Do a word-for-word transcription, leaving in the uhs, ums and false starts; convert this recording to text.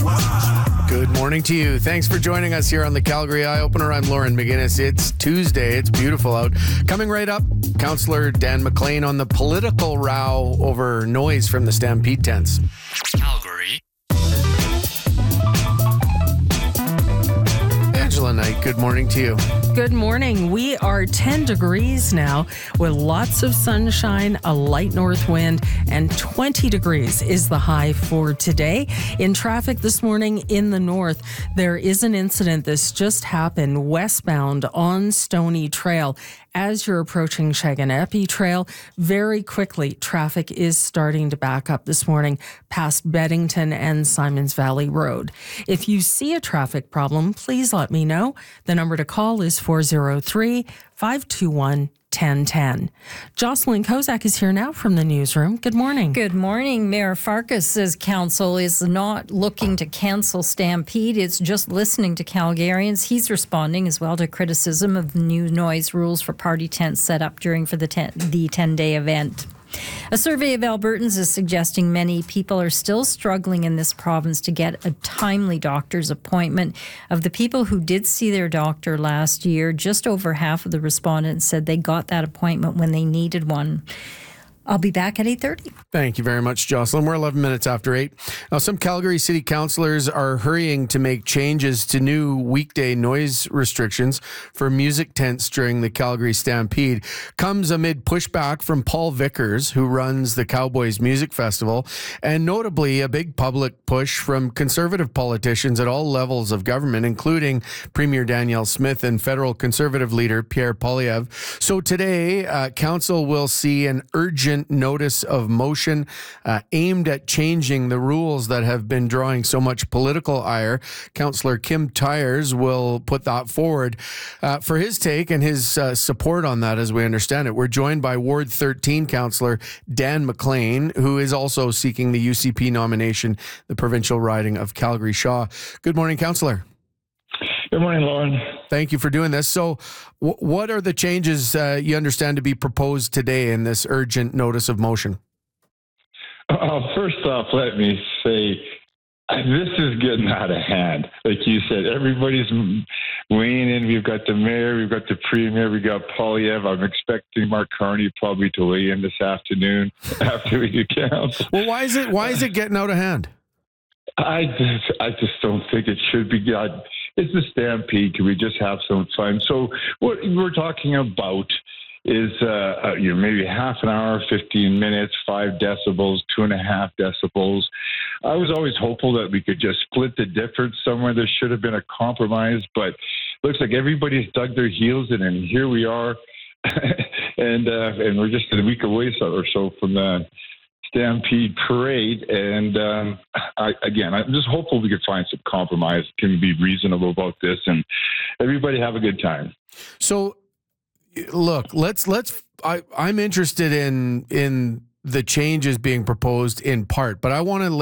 Good morning to you. Thanks for joining us here on the Calgary Eye Opener. I'm Lauren McGinnis. It's Tuesday. It's beautiful out. Coming right up, Councillor Dan McLean on the political row over noise from the Stampede tents. Calgary. Angela Knight, good morning to you. Good morning. We are ten degrees now with lots of sunshine, a light north wind, and twenty degrees is the high for today. In traffic this morning in the north, there is an incident that's just happened westbound on Stony Trail. As you're approaching Shaganepi Trail, very quickly, traffic is starting to back up this morning past Beddington and Simons Valley Road. If you see a traffic problem, please let me know. The number to call is four oh three, five two one, one oh one oh. Jocelyn Kozak is here now from the newsroom. Good morning. Good morning. Mayor Farkas says council is not looking to cancel Stampede. It's just listening to Calgarians. He's responding as well to criticism of the new noise rules for party tents set up during for the ten, the ten-day event. A survey of Albertans is suggesting many people are still struggling in this province to get a timely doctor's appointment. Of the people who did see their doctor last year, just over half of the respondents said they got that appointment when they needed one. I'll be back at eight thirty. Thank you very much, Jocelyn. We're eleven minutes after eight. Now, some Calgary City councillors are hurrying to make changes to new weekday noise restrictions for music tents during the Calgary Stampede. Comes amid pushback from Paul Vickers, who runs the Cowboys Music Festival, and notably a big public push from Conservative politicians at all levels of government, including Premier Danielle Smith and federal Conservative leader Pierre Poilievre. So today, uh, Council will see an urgent notice of motion uh, aimed at changing the rules that have been drawing so much political ire. Councillor Kim Tyers will put that forward. Uh, for his take and his uh, support on that, as we understand it, we're joined by Ward thirteen Councillor Dan McLean, who is also seeking the U C P nomination, the provincial riding of Calgary-Shaw. Good morning, Councillor. Good morning, Lauren. Thank you for doing this. So w- what are the changes uh, you understand to be proposed today in this urgent notice of motion? Uh, first off, let me say, this is getting out of hand. Like you said, everybody's weighing in. We've got the mayor, we've got the premier, we've got Poilievre. I'm expecting Mark Carney probably to weigh in this afternoon after we do council. Well, why is it, why is it getting out of hand? I just, I just don't think it should be. God, it's a Stampede. Can we just have some fun? So what we're talking about is uh, you know, maybe half an hour, fifteen minutes, five decibels, two and a half decibels. I was always hopeful that we could just split the difference somewhere. There should have been a compromise, but looks like everybody's dug their heels in, and here we are, and uh, and we're just a week away so, or so from the Stampede parade. And um, I, again, I'm just hopeful we could find some compromise, can be reasonable about this, and everybody have a good time. So, look, let's let's. I, I'm interested in in the changes being proposed in part, but I want to